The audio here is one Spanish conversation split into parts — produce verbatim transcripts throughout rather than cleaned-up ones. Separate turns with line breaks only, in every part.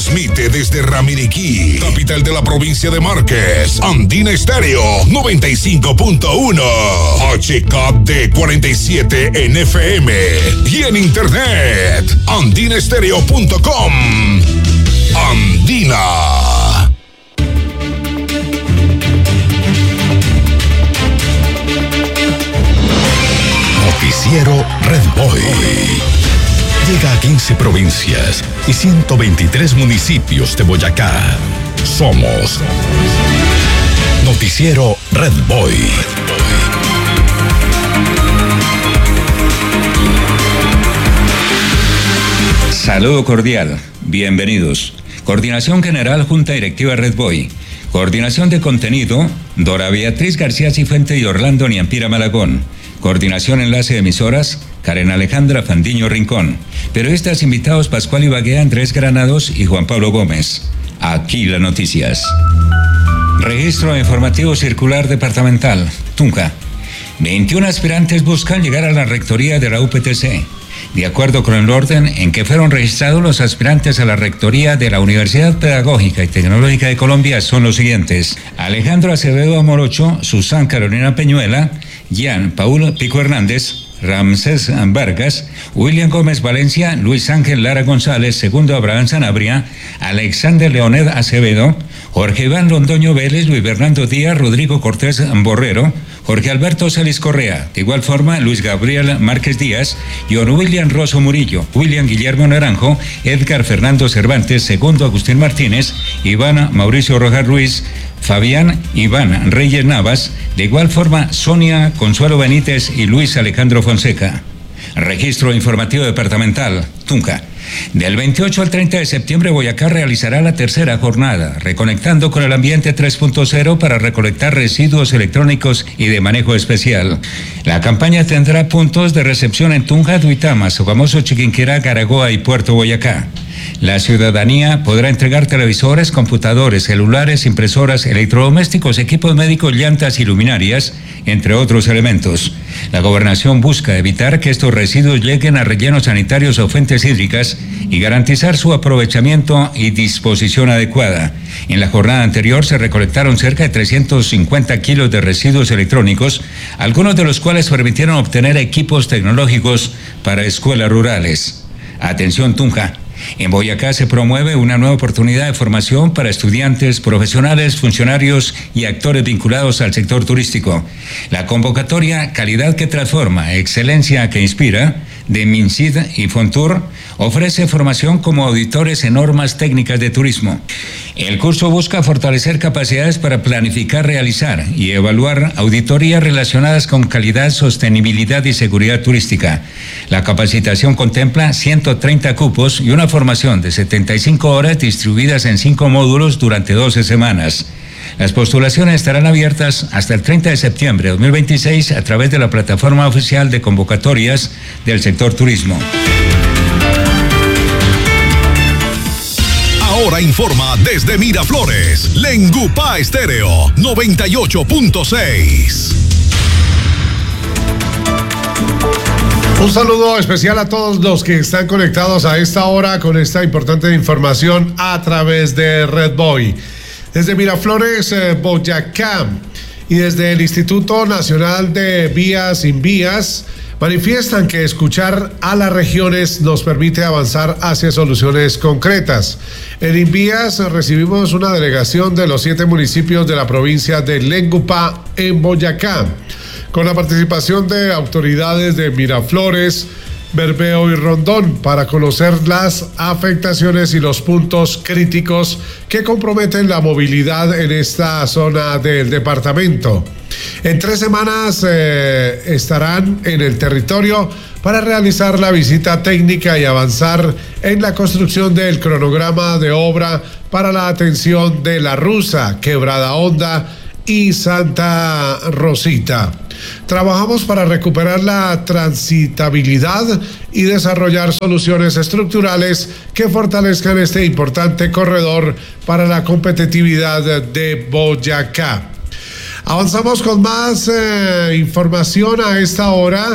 Transmite desde Ramiriquí, capital de la provincia de Márquez, Andina Estéreo noventa y cinco punto uno, H K D cuarenta y siete en F M y en internet andinaestereo punto com. Andina. Noticiero Red Boy. Llega a quince provincias y ciento veintitrés municipios de Boyacá. Somos Noticiero Red Boy.
Saludo cordial, bienvenidos. Coordinación General Junta Directiva Red Boy. Coordinación de contenido, Dora Beatriz García Cifuente y Orlando Niampira Malagón. Coordinación Enlace de Emisoras, Karen Alejandra Fandiño Rincón. Periodistas invitados Pascual Ibagué, Andrés Granados y Juan Pablo Gómez. Aquí las noticias. Registro Informativo Circular Departamental, Tunja. veintiún aspirantes buscan llegar a la rectoría de la U P T C. De acuerdo con el orden en que fueron registrados los aspirantes a la rectoría de la Universidad Pedagógica y Tecnológica de Colombia son los siguientes: Alejandro Acevedo Amorocho, Susan Carolina Peñuela, Jean Paul Pico Hernández, Ramsés Vargas, William Gómez Valencia, Luis Ángel Lara González, Segundo Abraham Sanabria, Alexander Leoned Acevedo, Jorge Iván Londoño Vélez, Luis Fernando Díaz, Rodrigo Cortés Borrero, Jorge Alberto Celis Correa. De igual forma, Luis Gabriel Márquez Díaz, John William Rosso Murillo, William Guillermo Naranjo, Edgar Fernando Cervantes, Segundo Agustín Martínez, Iván Mauricio Rojas Ruiz, Fabián Iván Reyes Navas, de igual forma Sonia Consuelo Benítez y Luis Alejandro Fonseca. Registro Informativo Departamental, Tunja. Del veintiocho al treinta de septiembre, Boyacá realizará la tercera jornada, Reconectando con el Ambiente tres punto cero para recolectar residuos electrónicos y de manejo especial. La campaña tendrá puntos de recepción en Tunja, Duitama, Sogamoso, Chiquinquirá, Caragoa y Puerto Boyacá. La ciudadanía podrá entregar televisores, computadores, celulares, impresoras, electrodomésticos, equipos médicos, llantas y luminarias, entre otros elementos. La gobernación busca evitar que estos residuos lleguen a rellenos sanitarios o fuentes hídricas y garantizar su aprovechamiento y disposición adecuada. En la jornada anterior se recolectaron cerca de trescientos cincuenta kilos de residuos electrónicos, algunos de los cuales permitieron obtener equipos tecnológicos para escuelas rurales. Atención, Tunja. En Boyacá se promueve una nueva oportunidad de formación para estudiantes, profesionales, funcionarios y actores vinculados al sector turístico. La convocatoria Calidad que Transforma, Excelencia que Inspira, de MINCID y Fontur, ofrece formación como auditores en normas técnicas de turismo. El curso busca fortalecer capacidades para planificar, realizar y evaluar auditorías relacionadas con calidad, sostenibilidad y seguridad turística. La capacitación contempla ciento treinta cupos y una formación de setenta y cinco horas distribuidas en cinco módulos durante doce semanas. Las postulaciones estarán abiertas hasta el treinta de septiembre de dos mil veintiséis a través de la plataforma oficial de convocatorias del sector turismo.
Ahora informa desde Miraflores, Lengupá Estéreo noventa y ocho punto seis. Un saludo especial a todos los que están conectados a esta hora con esta importante información a través de Red Boy. Desde Miraflores, eh, Boyacá, y desde el Instituto Nacional de Vías Sin Vías, manifiestan que escuchar a las regiones nos permite avanzar hacia soluciones concretas. En Invías recibimos una delegación de los siete municipios de la provincia de Lengupá, en Boyacá, con la participación de autoridades de Miraflores, Bermeo y Rondón, para conocer las afectaciones y los puntos críticos que comprometen la movilidad en esta zona del departamento. En tres semanas eh, estarán en el territorio para realizar la visita técnica y avanzar en la construcción del cronograma de obra para la atención de La Rusa, Quebrada Honda y Santa Rosita. Trabajamos para recuperar la transitabilidad y desarrollar soluciones estructurales que fortalezcan este importante corredor para la competitividad de Boyacá. Avanzamos con más eh, información a esta hora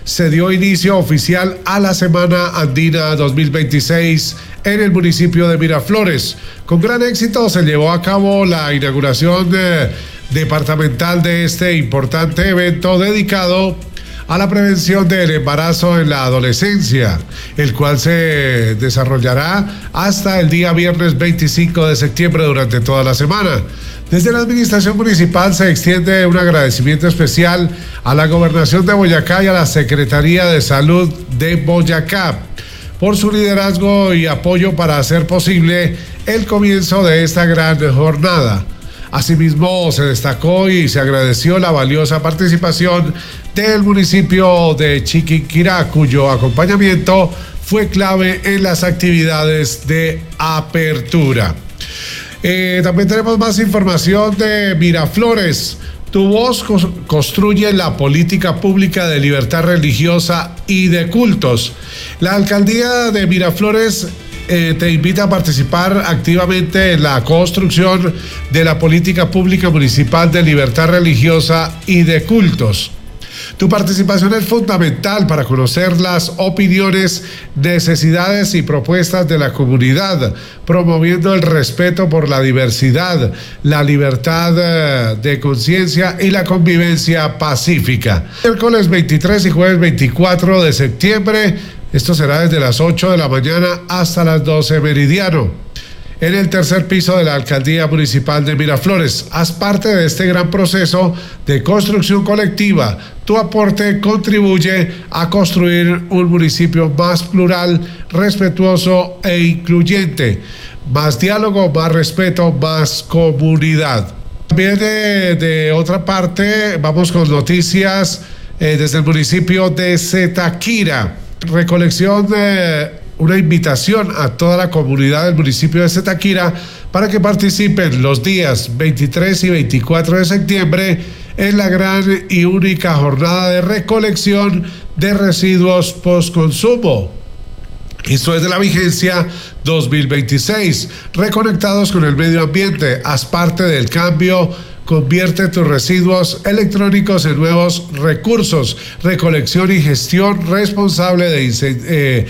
se dio inicio oficial a la Semana Andina dos mil veintiséis en el municipio de Miraflores. Con gran éxito se llevó a cabo la inauguración eh, departamental de este importante evento dedicado a la prevención del embarazo en la adolescencia, el cual se desarrollará hasta el día viernes veinticinco de septiembre durante toda la semana. Desde la administración municipal se extiende un agradecimiento especial a la Gobernación de Boyacá y a la Secretaría de Salud de Boyacá por su liderazgo y apoyo para hacer posible el comienzo de esta gran jornada. Asimismo, se destacó y se agradeció la valiosa participación del municipio de Chiquinquirá, cuyo acompañamiento fue clave en las actividades de apertura. Eh, también tenemos más información de Miraflores. Tu voz construye la política pública de libertad religiosa y de cultos. La alcaldía de Miraflores eh, te invita a participar activamente en la construcción de la política pública municipal de libertad religiosa y de cultos. Tu participación es fundamental para conocer las opiniones, necesidades y propuestas de la comunidad, promoviendo el respeto por la diversidad, la libertad de conciencia y la convivencia pacífica. Miércoles veintitrés y jueves veinticuatro de septiembre, esto será desde las ocho de la mañana hasta las doce meridiano. En el tercer piso de la Alcaldía Municipal de Miraflores. Haz parte de este gran proceso de construcción colectiva. Tu aporte contribuye a construir un municipio más plural, respetuoso e incluyente. Más diálogo, más respeto, más comunidad. También de, de otra parte, vamos con noticias eh, desde el municipio de Zitáquira. Recolección de... Una invitación a toda la comunidad del municipio de Zitáquira para que participen los días veintitrés y veinticuatro de septiembre en la gran y única jornada de recolección de residuos postconsumo. Esto es de la vigencia dos mil veintiséis. Reconectados con el medio ambiente, haz parte del cambio. Convierte tus residuos electrónicos en nuevos recursos. Recolección y gestión responsable de eh,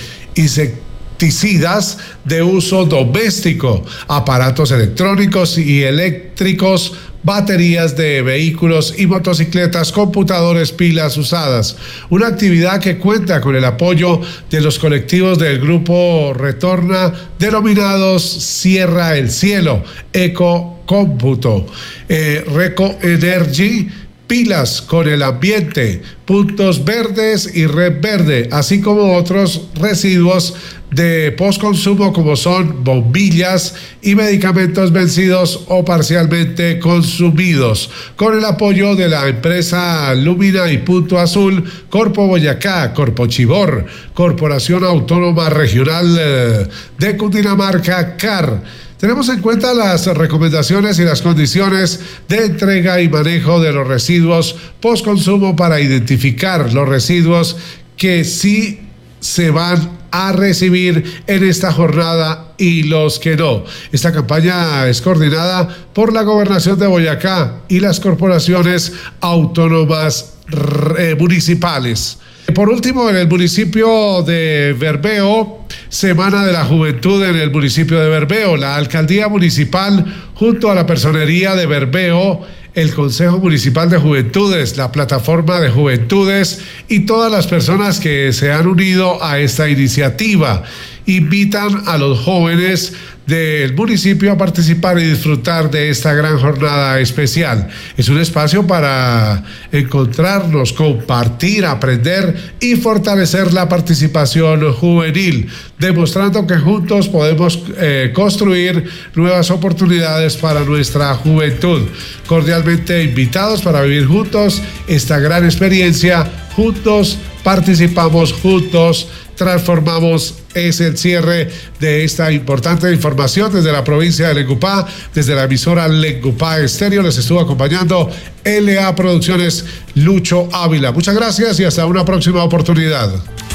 insecticidas de uso doméstico, aparatos electrónicos y eléctricos, baterías de vehículos y motocicletas, computadores, pilas usadas. Una actividad que cuenta con el apoyo de los colectivos del Grupo Retorna, denominados Cierra el Cielo, Eco Cómputo, eh, Reco Energy, Pilas con el Ambiente, Puntos Verdes y Red Verde, así como otros residuos de postconsumo como son bombillas y medicamentos vencidos o parcialmente consumidos, con el apoyo de la empresa Lumina y Punto Azul, Corpo Boyacá, Corpo Chivor, Corporación Autónoma Regional de Cundinamarca, C A R. Tenemos en cuenta las recomendaciones y las condiciones de entrega y manejo de los residuos postconsumo para identificar los residuos que sí se van a recibir en esta jornada y los que no. Esta campaña es coordinada por la Gobernación de Boyacá y las corporaciones autónomas eh, municipales. Por último, en el municipio de Bermeo, Semana de la Juventud en el municipio de Bermeo. La alcaldía municipal, junto a la personería de Bermeo, el Consejo Municipal de Juventudes, la Plataforma de Juventudes y todas las personas que se han unido a esta iniciativa, invitan a los jóvenes del municipio a participar y disfrutar de esta gran jornada especial. Es un espacio para encontrarnos, compartir, aprender y fortalecer la participación juvenil, demostrando que juntos podemos eh, construir nuevas oportunidades para nuestra juventud. Cordialmente invitados para vivir juntos esta gran experiencia. Juntos participamos, juntos transformamos. Es el cierre de esta importante información desde la provincia de Lengupá, desde la emisora Lengupá Estéreo. Les estuvo acompañando L A Producciones, Lucho Ávila. Muchas gracias y hasta una próxima oportunidad.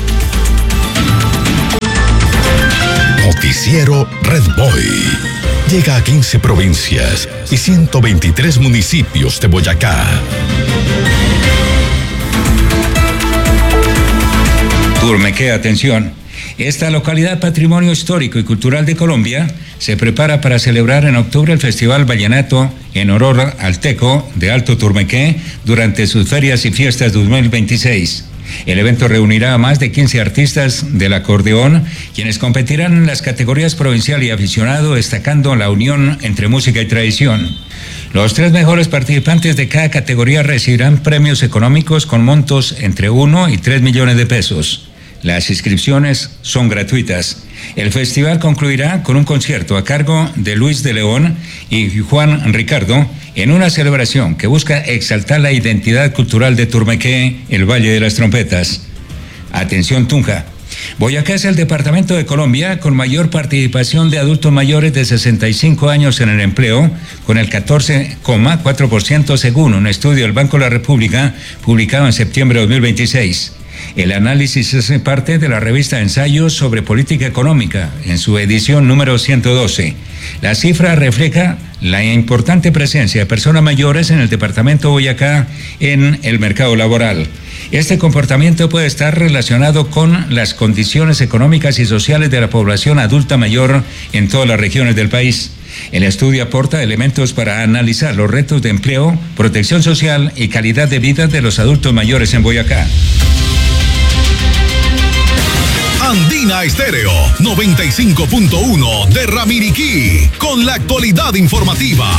Noticiero Red Boy. Llega a quince provincias y ciento veintitrés municipios de Boyacá.
Turmequé, atención. Esta localidad patrimonio histórico y cultural de Colombia se prepara para celebrar en octubre el Festival Vallenato en honor al Teco de Alto Turmequé durante sus ferias y fiestas dos mil veintiséis. El evento reunirá a más de quince artistas del acordeón, quienes competirán en las categorías provincial y aficionado, destacando la unión entre música y tradición. Los tres mejores participantes de cada categoría recibirán premios económicos con montos entre uno y tres millones de pesos. Las inscripciones son gratuitas. El festival concluirá con un concierto a cargo de Luis de León y Juan Ricardo en una celebración que busca exaltar la identidad cultural de Turmequé, el Valle de las Trompetas. Atención, Tunja. Boyacá es el departamento de Colombia con mayor participación de adultos mayores de sesenta y cinco años en el empleo, con el catorce coma cuatro por ciento según un estudio del Banco de la República publicado en septiembre de dos mil veintiséis. El análisis es parte de la revista Ensayos sobre Política Económica, en su edición número ciento doce. La cifra refleja la importante presencia de personas mayores en el departamento de Boyacá en el mercado laboral. Este comportamiento puede estar relacionado con las condiciones económicas y sociales de la población adulta mayor en todas las regiones del país. El estudio aporta elementos para analizar los retos de empleo, protección social y calidad de vida de los adultos mayores en Boyacá.
Andina Estéreo noventa y cinco punto uno de Ramiriquí, con la actualidad informativa.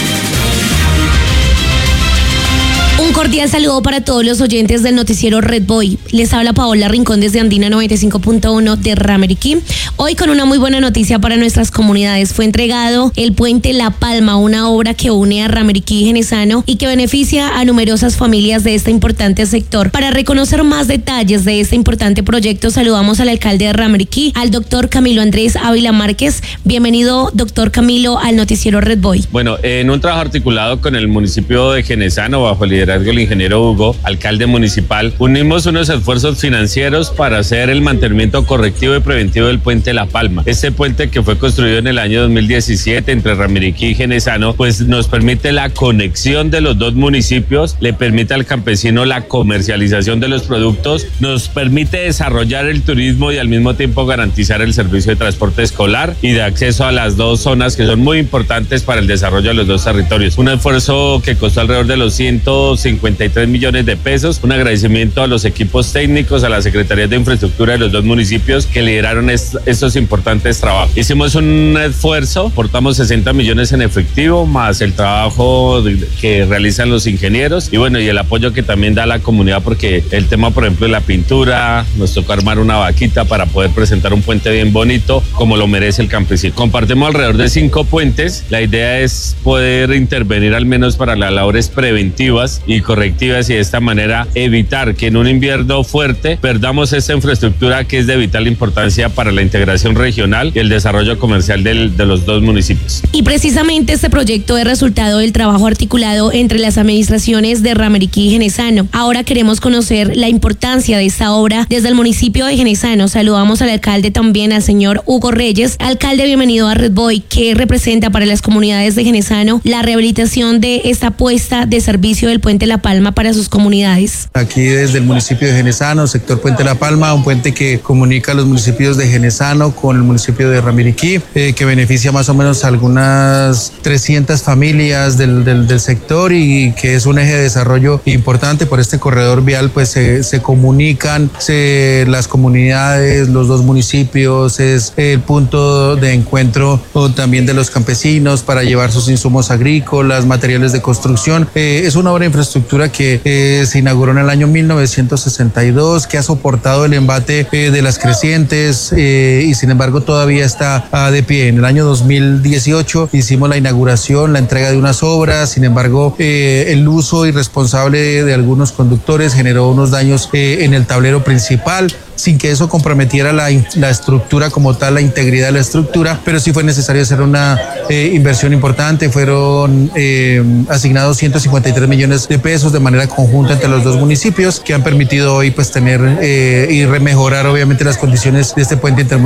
Un cordial saludo para todos los oyentes del noticiero Red Boy. Les habla Paola Rincón desde Andina noventa y cinco punto uno de Ramiriquí. Hoy con una muy buena noticia para nuestras comunidades. Fue entregado el puente La Palma, una obra que une a Ramiriquí y Genesano y que beneficia a numerosas familias de este importante sector. Para reconocer más detalles de este importante proyecto, saludamos al alcalde de Ramiriquí, al doctor Camilo Andrés Ávila Márquez. Bienvenido, doctor Camilo, al noticiero Red Boy.
Bueno, en un trabajo articulado con el municipio de Genesano, bajo el liderazgo del ingeniero Hugo, alcalde municipal, unimos unos esfuerzos financieros para hacer el mantenimiento correctivo y preventivo del puente La Palma. Este puente, que fue construido en el año dos mil diecisiete entre Ramiriquí y Genesano, pues nos permite la conexión de los dos municipios, le permite al campesino la comercialización de los productos, nos permite desarrollar el turismo y al mismo tiempo garantizar el servicio de transporte escolar y de acceso a las dos zonas que son muy importantes para el desarrollo de los dos territorios. Un esfuerzo que costó alrededor de los ciento cincuenta y tres millones de pesos. Un agradecimiento a los equipos técnicos, a la Secretaría de Infraestructura de los dos municipios que lideraron est estos importantes trabajos. Hicimos un esfuerzo, aportamos sesenta millones en efectivo, más el trabajo que realizan los ingenieros y bueno, y el apoyo que también da la comunidad, porque el tema, por ejemplo, de la pintura, nos tocó armar una vaquita para poder presentar un puente bien bonito, como lo merece el campesino. Compartimos alrededor de cinco puentes. La idea es poder intervenir al menos para las labores preventivas y correctivas y de esta manera evitar que en un invierno fuerte perdamos esta infraestructura que es de vital importancia para la integración regional y el desarrollo comercial del, de los dos municipios.
Y precisamente este proyecto es resultado del trabajo articulado entre las administraciones de Ramiriquí y Genesano. Ahora queremos conocer la importancia de esta obra desde el municipio de Genesano. Saludamos al alcalde también, al señor Hugo Reyes. Alcalde, bienvenido a Red Boy. ¿Qué representa para las comunidades de Genesano la rehabilitación de esta puesta de servicio del puente La Palma para sus comunidades?
Aquí desde el municipio de Genesano, sector Puente La Palma, un puente que comunica a los municipios de Genesano con el municipio de Ramiriquí, eh, que beneficia más o menos a algunas trescientas familias del, del, del sector y que es un eje de desarrollo importante. Por este corredor vial pues se, se comunican se, las comunidades, los dos municipios, es el punto de encuentro también de los campesinos para llevar sus insumos agrícolas, materiales de construcción. Eh, es una obra de infraestructura que eh, se inauguró en el año mil novecientos sesenta y dos, que ha soportado el embate eh, de las crecientes eh, y sin embargo todavía está uh, de pie. En el año dos mil dieciocho hicimos la inauguración, la entrega de unas obras, sin embargo eh, el uso irresponsable de, de algunos conductores generó unos daños eh, en el tablero principal, sin que eso comprometiera la, la estructura como tal, la integridad de la estructura, pero sí fue necesario hacer una eh, inversión importante. Fueron eh, asignados ciento cincuenta y tres millones de pesos de manera conjunta entre los dos municipios, que han permitido hoy pues tener eh, y remejorar obviamente las condiciones de este puente intermunicipal.